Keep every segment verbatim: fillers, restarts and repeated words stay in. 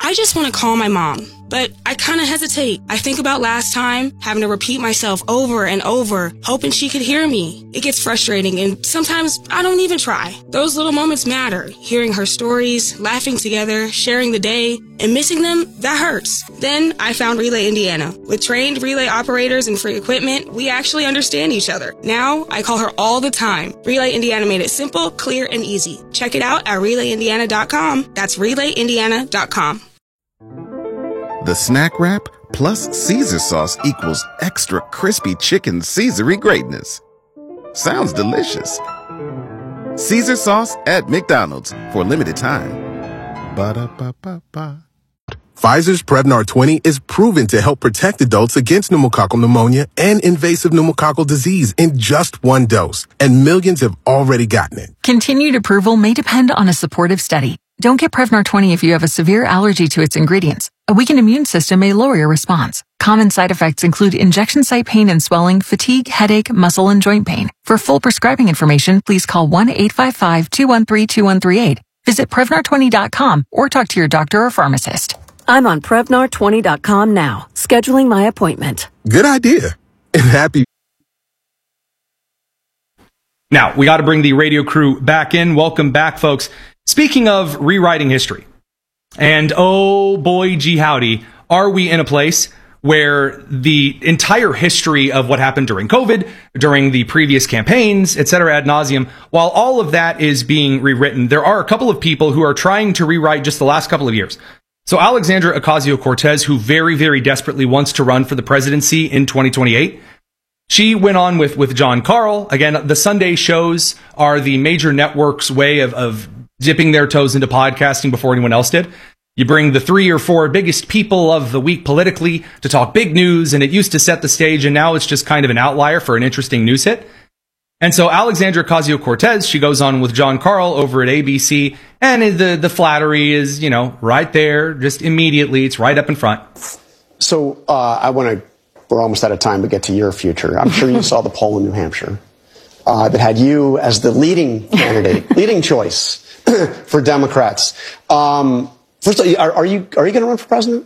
I just want to call my mom, but I kind of hesitate. I think about last time, having to repeat myself over and over, hoping she could hear me. It gets frustrating, and sometimes I don't even try. Those little moments matter. Hearing her stories, laughing together, sharing the day, and missing them, that hurts. Then I found Relay Indiana. With trained relay operators and free equipment, we actually understand each other. Now, I call her all the time. Relay Indiana made it simple, clear, and easy. Check it out at relay indiana dot com. That's relay indiana dot com. The snack wrap plus Caesar sauce equals extra crispy chicken Caesar-y greatness. Sounds delicious. Caesar sauce at McDonald's for a limited time. Ba-da-ba-ba-ba. Pfizer's Prevnar twenty is proven to help protect adults against pneumococcal pneumonia and invasive pneumococcal disease in just one dose, and millions have already gotten it. Continued approval may depend on a supportive study. Don't get Prevnar twenty if you have a severe allergy to its ingredients. A weakened immune system may lower your response. Common side effects include injection site pain and swelling, fatigue, headache, muscle, and joint pain. For full prescribing information, please call one eight five five, two one three, two one three eight. Visit Prevnar twenty dot com or talk to your doctor or pharmacist. I'm on Prevnar twenty dot com now, scheduling my appointment. Good idea. And happy. Now, we got to bring the radio crew back in. Welcome back, folks. Speaking of rewriting history, and oh boy, gee howdy, are we in a place where the entire history of what happened during COVID, during the previous campaigns, et cetera, ad nauseum, while all of that is being rewritten, there are a couple of people who are trying to rewrite just the last couple of years. So Alexandra Ocasio-Cortez, who very, very desperately wants to run for the presidency in twenty twenty-eight, she went on with, with Jon Karl. Again, the Sunday shows are the major networks' way of, of dipping their toes into podcasting before anyone else did. You bring the three or four biggest people of the week politically to talk big news, and it used to set the stage, and now it's just kind of an outlier for an interesting news hit. And so Alexandra Ocasio-Cortez, she goes on with Jon Karl over at A B C, and the, the flattery is, you know, right there, just immediately. It's right up in front. So uh, I want to, we're almost out of time to get to your future. I'm sure you saw the poll in New Hampshire uh, that had you as the leading candidate, leading choice for Democrats. Um, first of all, are, are you are you going to run for president?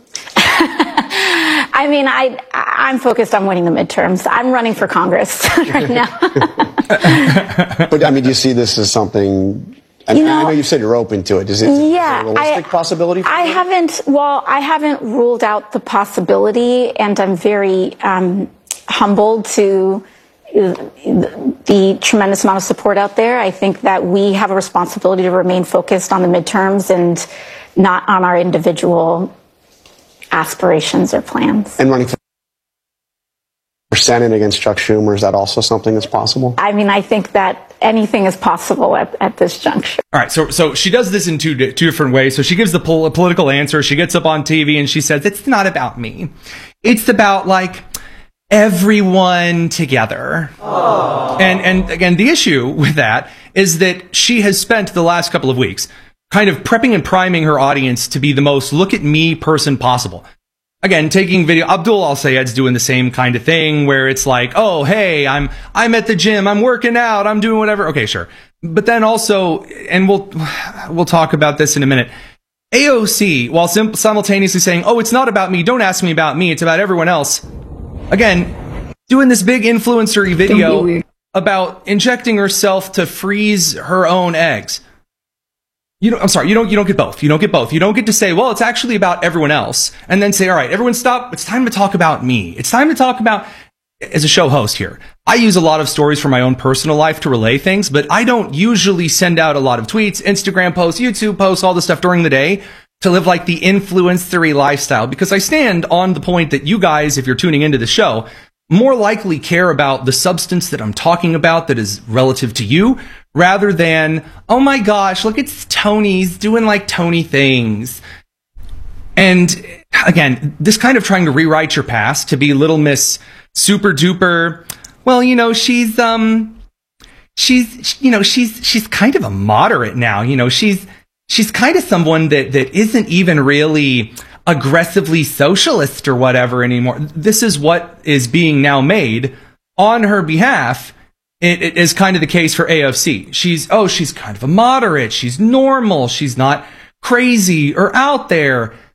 I mean, I I'm focused on winning the midterms. I'm running for Congress right now. But I mean, do you see this as something? I, mean, you know, I know you said you're open to it. Is it yeah, a realistic I, possibility? For I you? haven't. Well, I haven't ruled out the possibility, and I'm very um, humbled to the tremendous amount of support out there. I think that we have a responsibility to remain focused on the midterms and not on our individual aspirations or plans. And running for Senate against Chuck Schumer, is that also something that's possible? I mean, I think that anything is possible at, at this juncture. All right, so so she does this in two two different ways. So she gives the pol- political answer. She gets up on T V and she says, it's not about me. It's about, like, everyone together. Aww. And and again, the issue with that is that she has spent the last couple of weeks kind of prepping and priming her audience to be the most look at me person possible. Again, taking video, Abdul Al-Sayed's doing the same kind of thing where it's like, oh, hey, I'm I'm at the gym, I'm working out, I'm doing whatever. Okay, sure. But then also, and we'll we'll talk about this in a minute, A O C, while sim- simultaneously saying, oh, it's not about me, don't ask me about me, it's about everyone else. Again, doing this big influencer-y video about injecting herself to freeze her own eggs. You know, I'm sorry, you don't, you don't get both. You don't get both. You don't get to say, well, it's actually about everyone else, and then say, all right, everyone stop. It's time to talk about me. It's time to talk about, as a show host here, I use a lot of stories from my own personal life to relay things, but I don't usually send out a lot of tweets, Instagram posts, YouTube posts, all this stuff during the day to live like the influencer-y lifestyle, because I stand on the point that you guys, if you're tuning into the show, more likely care about the substance that I'm talking about that is relative to you, rather than, oh my gosh, look, it's Tony's doing like Tony things. And again, this kind of trying to rewrite your past to be Little Miss Super Duper, well, you know, she's, um, she's, you know, she's, she's kind of a moderate now, you know, she's, she's kind of someone that, that isn't even really aggressively socialist or whatever anymore. This is what is being now made on her behalf. It, it is kind of the case for A O C. She's, oh, she's kind of a moderate. She's normal. She's not crazy or out there.